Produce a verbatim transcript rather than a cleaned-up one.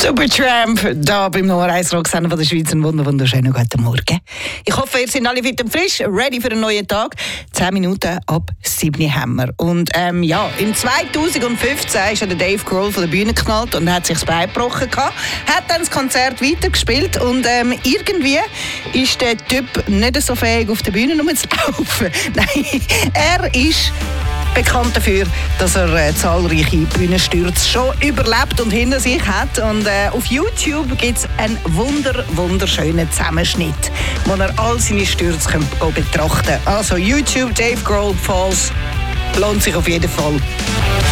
Supertramp, da beim Nummer eins Roxanne von der Schweiz. Einen wunderschönen guten Morgen. Ich hoffe, ihr seid alle fit und frisch, ready für einen neuen Tag. Zehn Minuten ab sieben haben wir. Und ähm, ja, im zweitausendfünfzehn ist ja der Dave Grohl von der Bühne geknallt und hat sich das Bein gebrochen gehabt. Hat dann das Konzert weitergespielt und ähm, irgendwie ist der Typ nicht so fähig, auf der Bühne rumzulaufen. Nein, er ist bekannt dafür, dass er äh, zahlreiche Bühnenstürze schon überlebt und hinter sich hat. Und äh, auf YouTube gibt es einen wunder, wunderschönen Zusammenschnitt, wo er all seine Stürze könnt, go betrachten kann. Also YouTube, Dave Grohl Falls, lohnt sich auf jeden Fall.